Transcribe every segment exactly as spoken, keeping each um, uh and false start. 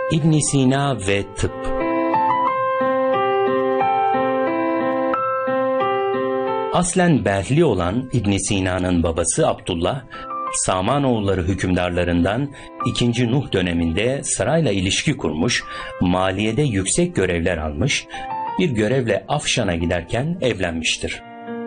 İbn Sina ve tıp. Aslen Behli olan İbn Sina'nın babası Abdullah, Samanoğulları hükümdarlarından ikinci. Nuh döneminde sarayla ilişki kurmuş, maliyede yüksek görevler almış, bir görevle Afşan'a giderken evlenmiştir.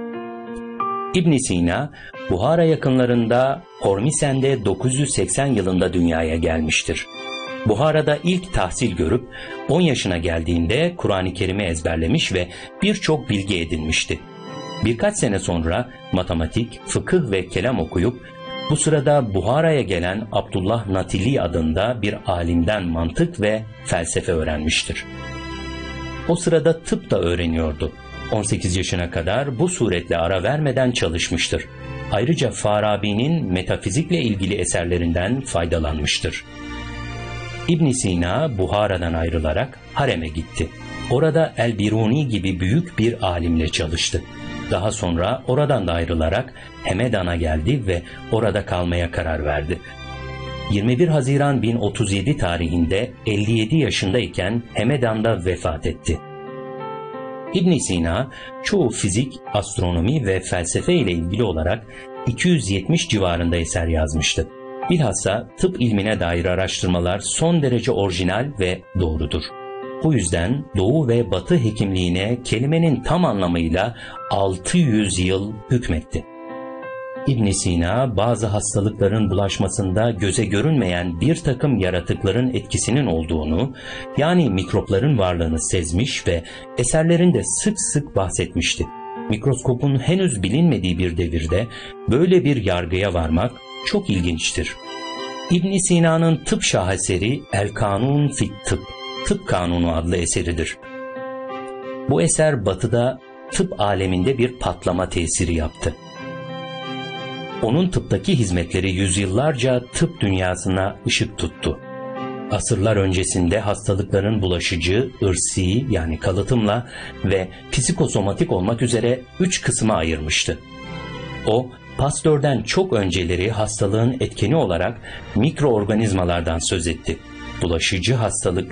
İbn Sina, Buhara yakınlarında Hormisen'de dokuz yüz seksen yılında dünyaya gelmiştir. Buhara'da ilk tahsil görüp on yaşına geldiğinde Kur'an-ı Kerim'i ezberlemiş ve birçok bilgi edinmişti. Birkaç sene sonra matematik, fıkıh ve kelam okuyup bu sırada Buhara'ya gelen Abdullah Natili adında bir alimden mantık ve felsefe öğrenmiştir. O sırada tıp da öğreniyordu. on sekiz yaşına kadar bu suretle ara vermeden çalışmıştır. Ayrıca Farabi'nin metafizikle ilgili eserlerinden faydalanmıştır. İbn Sina Buhara'dan ayrılarak Harem'e gitti. Orada El-Biruni gibi büyük bir alimle çalıştı. Daha sonra oradan da ayrılarak Hemedan'a geldi ve orada kalmaya karar verdi. yirmi bir Haziran bin otuz yedi tarihinde elli yedi yaşındayken Hemedan'da vefat etti. İbn Sina çoğu fizik, astronomi ve felsefe ile ilgili olarak iki yüz yetmiş civarında eser yazmıştı. Bilhassa tıp ilmine dair araştırmalar son derece orijinal ve doğrudur. Bu yüzden Doğu ve Batı hekimliğine kelimenin tam anlamıyla altı yüz yıl hükmetti. İbn Sina bazı hastalıkların bulaşmasında göze görünmeyen bir takım yaratıkların etkisinin olduğunu, yani mikropların varlığını sezmiş ve eserlerinde sık sık bahsetmişti. Mikroskopun henüz bilinmediği bir devirde böyle bir yargıya varmak çok ilginçtir. İbn Sina'nın tıp şaheseri El-Kanun fit Tıp, Tıp Kanunu adlı eseridir. Bu eser Batı'da tıp aleminde bir patlama tesiri yaptı. Onun tıptaki hizmetleri yüzyıllarca tıp dünyasına ışık tuttu. Asırlar öncesinde hastalıkların bulaşıcı, ırsi yani kalıtımla ve psikosomatik olmak üzere üç kısma ayırmıştı. O, Pasteur'den çok önceleri hastalığın etkeni olarak mikroorganizmalardan söz etti. Bulaşıcı hastalık